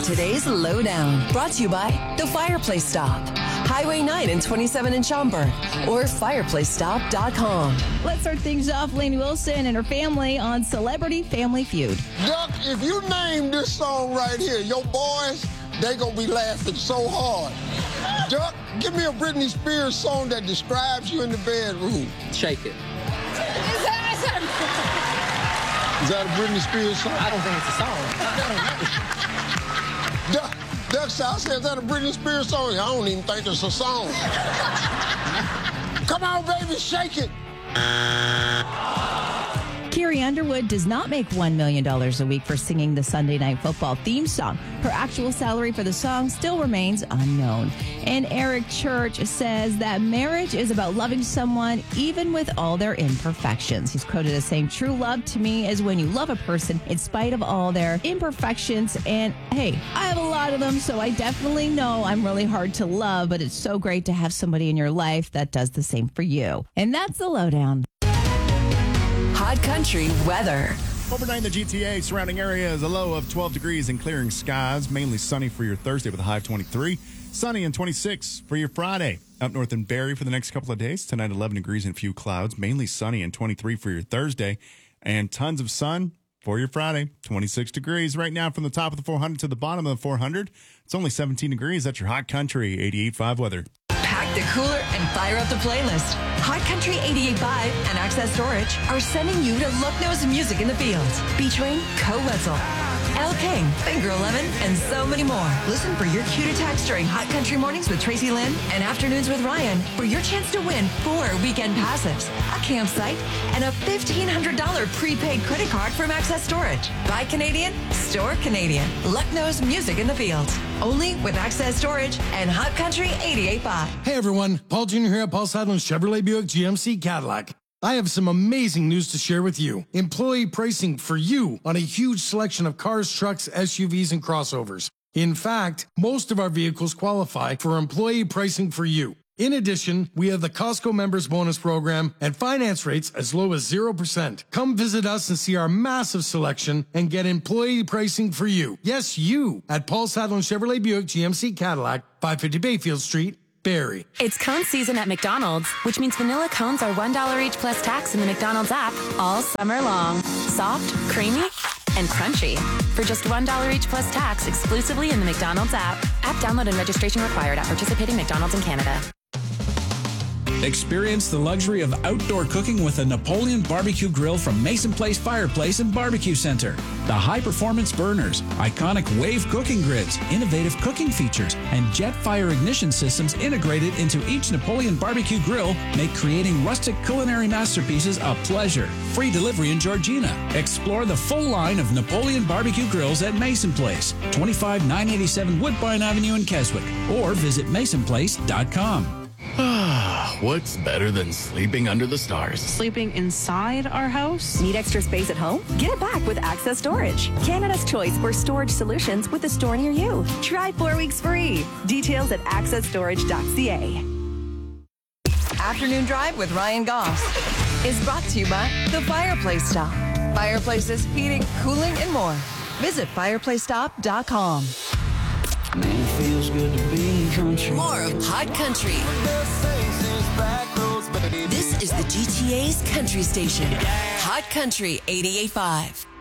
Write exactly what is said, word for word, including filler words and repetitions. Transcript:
today's Lowdown. Brought to you by The Fireplace Stop, Highway nine and twenty-seven in Schaumburg, or fireplace stop dot com. Let's start things off. Lainey Wilson and her family on Celebrity Family Feud. Duck, if you name this song right here, your boys, they gonna be laughing so hard. Duck, give me a Britney Spears song that describes you in the bedroom. Shake It. Is that a Britney Spears song? I don't think it's a song. Duck, Duck said, I said, is that a Britney Spears song? I don't even think it's a song. Come on, baby, shake it. Carrie Underwood does not make one million dollars a week for singing the Sunday Night Football theme song. Her actual salary for the song still remains unknown. And Eric Church says that marriage is about loving someone even with all their imperfections. He's quoted as saying, "True love to me is when you love a person in spite of all their imperfections. And hey, I have a lot of them, so I definitely know I'm really hard to love, but it's so great to have somebody in your life that does the same for you." And that's the Lowdown. Hot Country weather. Overnight in the G T A, surrounding areas, a low of twelve degrees and clearing skies. Mainly sunny for your Thursday with a high of twenty-three. Sunny and twenty-six for your Friday. Up north in Barrie for the next couple of days. Tonight, eleven degrees and a few clouds. Mainly sunny and twenty-three for your Thursday. And tons of sun for your Friday. twenty-six degrees right now from the top of the four hundred to the bottom of the four hundred. It's only seventeen degrees. That's your Hot Country eighty-eight point five weather. Pack the cooler and fire up the playlist. Hot Country eighty-eight point five and Access Storage are sending you to Lucknow's Music in the Fields, featuring Co Wetzel, Elle King, Finger eleven, and so many more. Listen for your cue to text during Hot Country Mornings with Tracy Lynn and Afternoons with Ryan for your chance to win four weekend passes, a campsite, and a fifteen hundred dollars prepaid credit card from Access Storage. Buy Canadian, store Canadian. Lucknow's Music in the Fields. Only with Access Storage and Hot Country eighty-eight point five. Hey everyone, Paul Junior here at Paul Sideland Chevrolet Buick G M C Cadillac. I have some amazing news to share with you. Employee pricing for you on a huge selection of cars, trucks, S U Vs, and crossovers. In fact, most of our vehicles qualify for employee pricing for you. In addition, we have the Costco Members Bonus Program and finance rates as low as zero percent. Come visit us and see our massive selection and get employee pricing for you. Yes, you at Paul Sideland Chevrolet Buick G M C Cadillac, five fifty Bayfield Street, Barrie. It's cone season at McDonald's, which means vanilla cones are one dollar each plus tax in the McDonald's app all summer long. Soft, creamy, and crunchy. For just one dollar each plus tax exclusively in the McDonald's app. App download and registration required at participating McDonald's in Canada. Experience the luxury of outdoor cooking with a Napoleon barbecue grill from Mason Place Fireplace and Barbecue Center. The high-performance burners, iconic wave cooking grids, innovative cooking features, and jet fire ignition systems integrated into each Napoleon barbecue grill make creating rustic culinary masterpieces a pleasure. Free delivery in Georgina. Explore the full line of Napoleon barbecue grills at Mason Place, twenty-five nine eighty-seven Woodbine Avenue in Keswick, or visit mason place dot com. What's better than sleeping under the stars? Sleeping inside our house? Need extra space at home? Get it back with Access Storage. Canada's choice for storage solutions with a store near you. Try four weeks free. Details at access storage dot c a. Afternoon Drive with Ryan Goss is brought to you by The Fireplace Stop. Fireplaces, heating, cooling, and more. Visit fireplace stop dot com. Man, it feels good to be country. More of Hot Country. This is the G T A's country station. Hot Country eighty-eight point five.